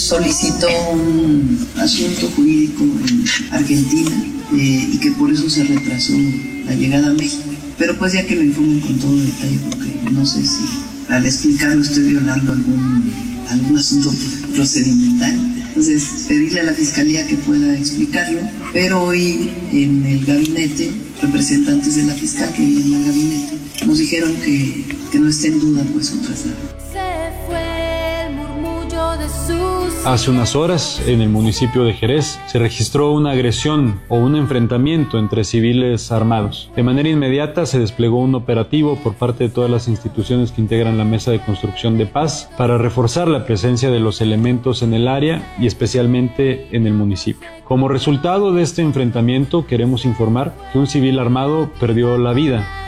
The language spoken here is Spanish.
solicitó un asunto jurídico en Argentina y que por eso se retrasó la llegada a México. Pero pues ya que me informen con todo detalle, porque no sé si al explicarlo estoy violando algún asunto procedimental. Entonces, pedirle a la Fiscalía que pueda explicarlo, pero hoy en el gabinete, representantes de la fiscal que vienen al gabinete, nos dijeron que no esté en duda pues su traslado. Hace unas horas, en el municipio de Jerez, se registró una agresión o un enfrentamiento entre civiles armados. De manera inmediata se desplegó un operativo por parte de todas las instituciones que integran la Mesa de Construcción de Paz para reforzar la presencia de los elementos en el área y especialmente en el municipio. Como resultado de este enfrentamiento, queremos informar que un civil armado perdió la vida.